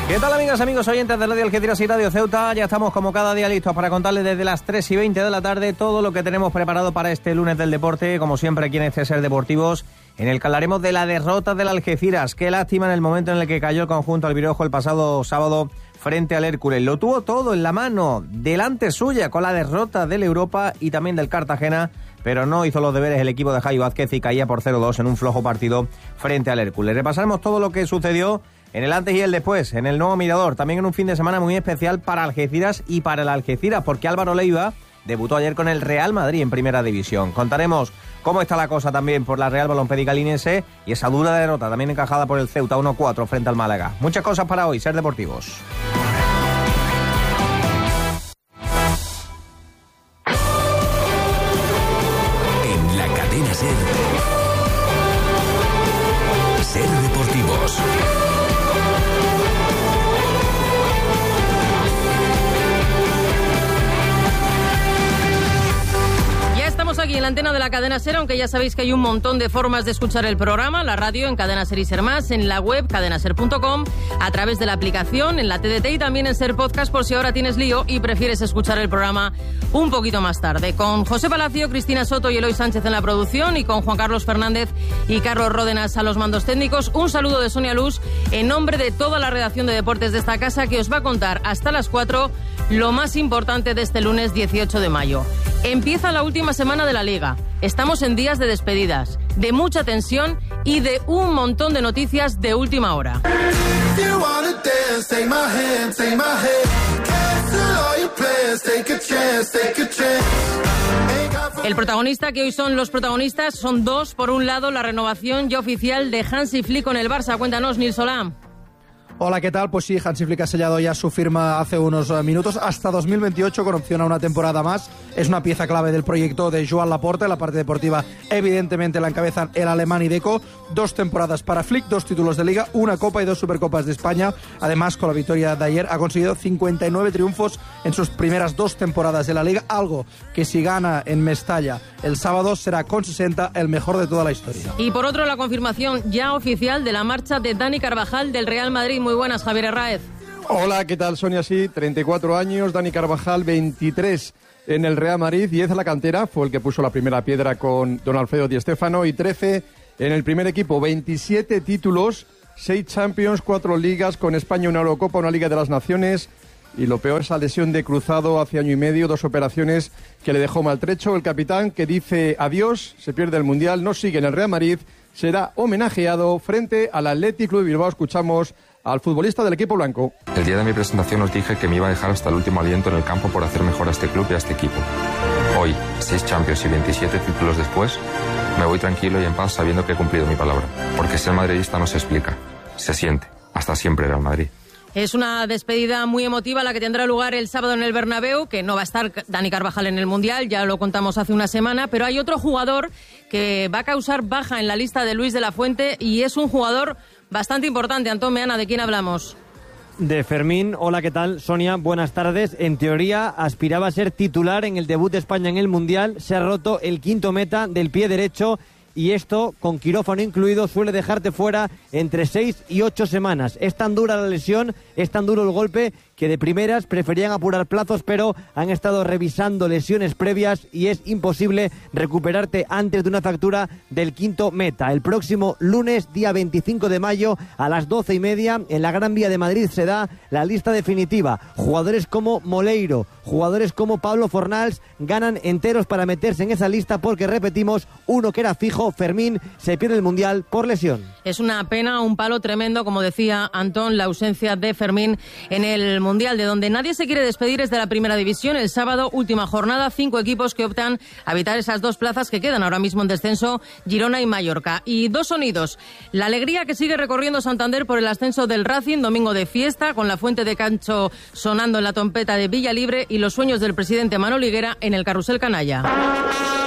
¿Qué tal, amigas, amigos oyentes de Radio Algeciras y Radio Ceuta? Ya estamos como cada día listos para contarles desde las 3:20 de la tarde todo lo que tenemos preparado para este lunes del deporte. Como siempre aquí en CSR Deportivos, en el que hablaremos de la derrota del Algeciras. Qué lástima en el momento en el que cayó el conjunto albirrojo el pasado sábado frente al Hércules. Lo tuvo todo en la mano, delante suya, con la derrota del Europa y también del Cartagena, pero no hizo los deberes el equipo de Javi Vázquez y caía por 0-2 en un flojo partido frente al Hércules. Repasaremos todo lo que sucedió en el antes y el después, en el nuevo Mirador, también en un fin de semana muy especial para Algeciras y para el Algeciras, porque Álvaro Leiva debutó ayer con el Real Madrid en Primera División. Contaremos cómo está la cosa también por la Real Balompédica Linense y esa dura derrota también encajada por el Ceuta 1-4 frente al Málaga. Muchas cosas para hoy, Ser Deportivos. En la cadena Ser, Ser Deportivos. Aquí en la antena de la cadena Ser, aunque ya sabéis que hay un montón de formas de escuchar el programa, la radio en Cadena Ser y Ser Más, en la web cadenaser.com, a través de la aplicación, en la TDT y también en Ser Podcast, por si ahora tienes lío y prefieres escuchar el programa un poquito más tarde. Con José Palacio, Cristina Soto y Eloy Sánchez en la producción y con Juan Carlos Fernández y Carlos Ródenas a los mandos técnicos. Un saludo de Sonia Luz en nombre de toda la redacción de deportes de esta casa, que os va a contar hasta las 4 lo más importante de este lunes 18 de mayo. Empieza la última semana de la Liga. Estamos en días de despedidas, de mucha tensión y de un montón de noticias de última hora. El protagonista, que hoy son los protagonistas, son dos. Por un lado, la renovación ya oficial de Hansi Flick con el Barça. Cuéntanos, Nils Solá. Hola, ¿qué tal? Pues sí, Hansi Flick ha sellado ya su firma hace unos minutos, hasta 2028, con opción a una temporada más. Es una pieza clave del proyecto de Joan Laporta. La parte deportiva, evidentemente, la encabezan el alemán y Deco. 2 temporadas para Flick, 2 títulos de Liga, 1 Copa y 2 Supercopas de España. Además, con la victoria de ayer, ha conseguido 59 triunfos en sus primeras 2 temporadas de la Liga, algo que si gana en Mestalla el sábado será con 60 el mejor de toda la historia. Y por otro, la confirmación ya oficial de la marcha de Dani Carvajal del Real Madrid. Muy buenas, Javier Herráez. Hola, ¿qué tal, Sonia? Sí, 34 años, Dani Carvajal, 23 en el Real Madrid, 10 en la cantera, fue el que puso la primera piedra con don Alfredo Di Stéfano, y 13 en el primer equipo, 27 títulos, 6 Champions, 4 ligas, con España una Eurocopa, una Liga de las Naciones, y lo peor, esa lesión de cruzado hace año y medio, 2 operaciones que le dejó maltrecho. El capitán, que dice adiós, se pierde el Mundial, no sigue en el Real Madrid, será homenajeado frente al Athletic Club de Bilbao. Escuchamos al futbolista del equipo blanco. El día de mi presentación os dije que me iba a dejar hasta el último aliento en el campo por hacer mejor a este club y a este equipo. Hoy, 6 Champions y 27 títulos después, me voy tranquilo y en paz sabiendo que he cumplido mi palabra. Porque ser madridista no se explica, se siente. Hasta siempre, Real Madrid. Es una despedida muy emotiva la que tendrá lugar el sábado en el Bernabéu, que no va a estar Dani Carvajal en el Mundial, ya lo contamos hace una semana, pero hay otro jugador que va a causar baja en la lista de Luis de la Fuente y es un jugador bastante importante. Antón Meana, ¿de quién hablamos? De Fermín. Hola, ¿qué tal? Sonia, buenas tardes. En teoría aspiraba a ser titular en el debut de España en el Mundial, se ha roto el quinto meta del pie derecho. Y esto, con quirófano incluido, suele dejarte fuera entre 6 y 8 semanas. Es tan dura la lesión, es tan duro el golpe, que de primeras preferían apurar plazos, pero han estado revisando lesiones previas y es imposible recuperarte antes de una fractura del quinto meta. El próximo lunes, día 25 de mayo, a las 12:30, en la Gran Vía de Madrid se da la lista definitiva. Jugadores como Moleiro, jugadores como Pablo Fornals ganan enteros para meterse en esa lista, porque, repetimos, uno que era fijo, Fermín, se pierde el Mundial por lesión. Es una pena, un palo tremendo, como decía Antón, la ausencia de Fermín en el Mundial. De donde nadie se quiere despedir es de la Primera División. El sábado, última jornada, 5 equipos que optan a evitar esas 2 plazas que quedan ahora mismo en descenso, Girona y Mallorca. Y 2 sonidos: la alegría que sigue recorriendo Santander por el ascenso del Racing, domingo de fiesta, con la Fuente de Cancho sonando en la trompeta de Villalibre, y los sueños del presidente Manolo Higuera en el Carrusel Canalla.